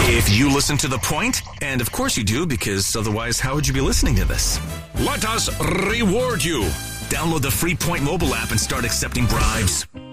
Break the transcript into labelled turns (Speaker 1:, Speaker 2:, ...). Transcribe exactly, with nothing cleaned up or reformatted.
Speaker 1: If you listen to The Point, and of course you do, because otherwise how would you be listening to this? Let us reward you. Download the free Point mobile app and start accepting bribes.